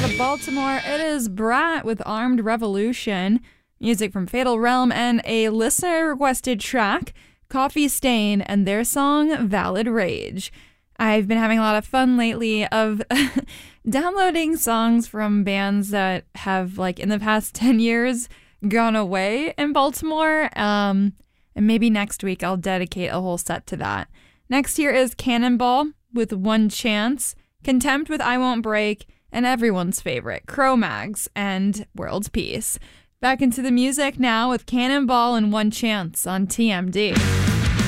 out of Baltimore, it is Brat with Armed Revolution. Music from Fatal Realm and a listener-requested track, Coffee Stain, and their song, Valid Rage. I've been having a lot of fun lately of downloading songs from bands that have, like, in the past 10 years gone away in Baltimore. And maybe next week I'll dedicate a whole set to that. Next here is Cannonball with One Chance, Contempt with I Won't Break, and everyone's favorite, Cro-Mags and World Peace. Back into the music now with Cannonball and One Chance on TMD.